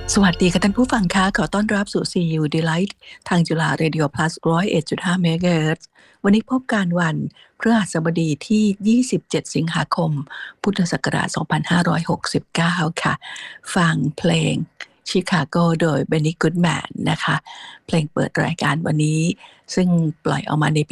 สวัสดีค่ะท่านผู้ฟังคะขอต้อนรับสู่ CU Delight ทางจุฬา Radio Plus 101.5 เมกะเฮิรตซ์วันนี้พบกันวันพฤหัสบดีที่ 27 สิงหาคม พุทธศักราช 2569 ค่ะฟังเพลง Chicago โดย Benny Goodman นะคะเพลงเปิดรายการวันนี้ซึ่งปล่อยออกมาในปี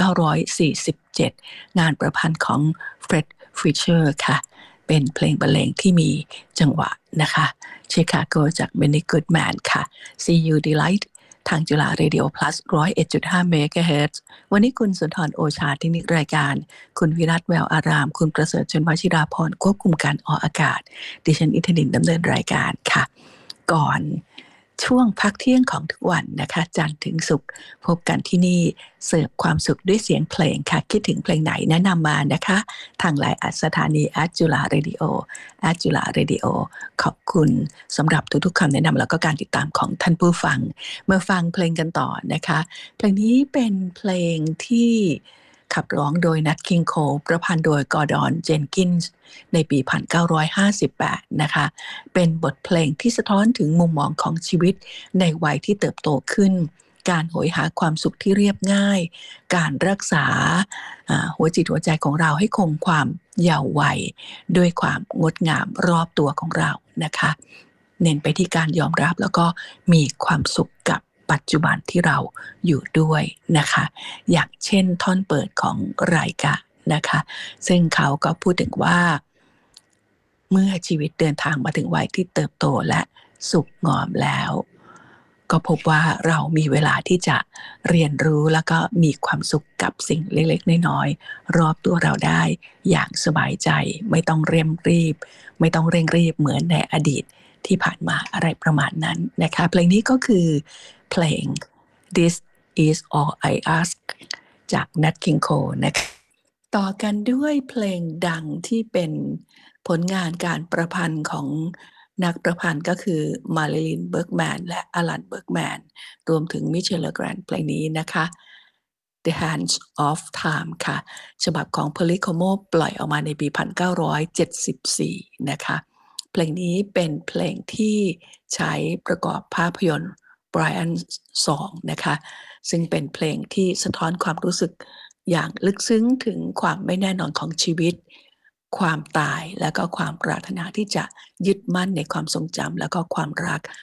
1947 งานประพันธ์ของ Fred Fischer ค่ะเป็นเพลงบรรเลงที่มีจังหวะนะคะChicago จาก Benny Goodman ค่ะ See You Delight ทางจุฬา Radio Plus 101.5 เมกะเฮิรตซ์วันนี้คุณสุนทรโอชาที่นิรายการคุณวิรัตแววอารามคุณประเสริฐชนวชิราพรควบคุมการออกอากาศดิฉันอิทธินินดำเนินรายการค่ะก่อนช่วงพักเที่ยงของทุกวันนะคะจันทร์ถึงศุกร์พบกันที่นี่เสิร์ฟความสุขด้วยเสียงเพลงค่ะคิดถึงเพลงไหนแนะนำมานะคะทางไลน์สถานีจุฬาเรดิโอจุฬาเรดิโอขอบคุณสำหรับทุกๆคำแนะนำแล้วก็การติดตามของท่านผู้ฟังมาฟังเพลงกันต่อนะคะเพลงนี้เป็นเพลงที่ขับร้องโดยนัทคิงโคลประพันธ์โดยกอร์ดอนเจนกินส์ในปี 1958 นะคะเป็นบทเพลงที่สะท้อนถึงมุมมองของชีวิตในวัยที่เติบโตขึ้นการโหยหาความสุขที่เรียบง่ายการรักษาหัวจิตหัวใจของเราให้คงความเยาว์วัยด้วยความงดงามรอบตัวของเรานะคะเน้นไปที่การยอมรับแล้วก็มีความสุขกับปัจจุบันที่เราอยู่ด้วยนะคะอย่างเช่นท่อนเปิดของรายการนะคะซึ่งเขาก็พูดถึงว่าเมื่อชีวิตเดินทางมาถึงวัยที่เติบโตและสุขงอมแล้วก็พบว่าเรามีเวลาที่จะเรียนรู้แล้วก็มีความสุขกับสิ่งเล็กๆน้อยๆรอบตัวเราได้อย่างสบายใจไม่ต้องเร่งรีบไม่ต้องเร่งรีบเหมือนในอดีตที่ผ่านมาอะไรประมาณนั้นนะคะเพลงนี้ก็คือเพลง This is all I ask จาก Nat King Cole นะคะต่อกันด้วยเพลงดังที่เป็นผลงานการประพันธ์ของนักประพันธ์ก็คือมาริลินเบิร์กแมนและอลันเบิร์กแมนรวมถึงมิเชลเลอแกรนเพลงนี้นะคะ The Hands of Time ค่ะฉบับของ Perlicomo ปล่อยออกมาในปี 1974 นะคะเพลงนี้เป็นเพลงที่ใช้ประกอบภาพยนตร์ Brian Song นะคะซึ่งเป็นเพลงที่สะท้อนความรู้สึกอย่างลึกซึ้งถึงความไม่แน่นอนของชีวิตความตายและก็ความปรารถนาที่จะยึดมั่นในความทรงจำและก็ความรัก